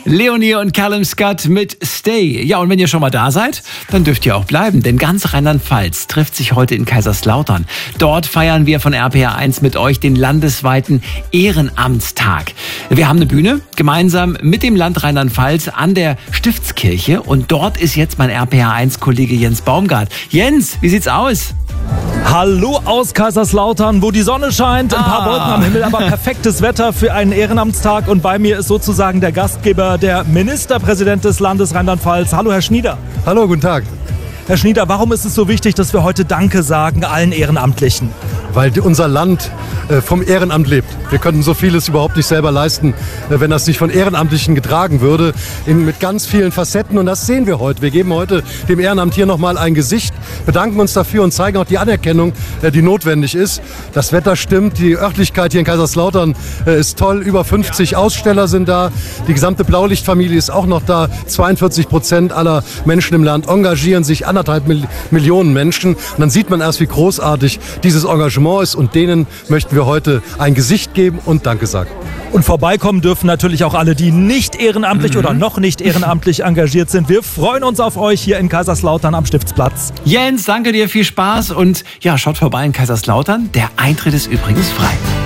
Leonie und Callum Scott mit Stay. Ja, und wenn ihr schon mal da seid, dann dürft ihr auch bleiben, denn ganz Rheinland-Pfalz trifft sich heute in Kaiserslautern. Dort feiern wir von RPR1 mit euch den landesweiten Ehrenamtstag. Wir haben eine Bühne gemeinsam mit dem Land Rheinland-Pfalz an der Stiftskirche und dort ist jetzt mein RPR1-Kollege Jens Baumgart. Jens, wie sieht's aus? Hallo aus Kaiserslautern, wo die Sonne scheint, ein paar Wolken am Himmel, aber perfektes Wetter für einen Ehrenamtstag. Und bei mir ist sozusagen der Gastgeber, der Ministerpräsident des Landes Rheinland-Pfalz. Hallo, Herr Schnieder. Hallo, guten Tag. Herr Schnieder, warum ist es so wichtig, dass wir heute Danke sagen allen Ehrenamtlichen? Weil unser Land vom Ehrenamt lebt. Wir könnten so vieles überhaupt nicht selber leisten, wenn das nicht von Ehrenamtlichen getragen würde, mit ganz vielen Facetten. Und das sehen wir heute. Wir geben heute dem Ehrenamt hier nochmal ein Gesicht, bedanken uns dafür und zeigen auch die Anerkennung, die notwendig ist. Das Wetter stimmt, die Örtlichkeit hier in Kaiserslautern ist toll. Über 50 Aussteller sind da. Die gesamte Blaulichtfamilie ist auch noch da. 42% aller Menschen im Land engagieren sich, 1,5 Millionen Menschen. Und dann sieht man erst, wie großartig dieses Engagement ist. Und denen möchten wir heute ein Gesicht geben und Danke sagen. Und vorbeikommen dürfen natürlich auch alle, die nicht ehrenamtlich oder noch nicht ehrenamtlich engagiert sind. Wir freuen uns auf euch hier in Kaiserslautern am Stiftsplatz. Jens, danke dir, viel Spaß und ja, schaut vorbei in Kaiserslautern. Der Eintritt ist übrigens frei.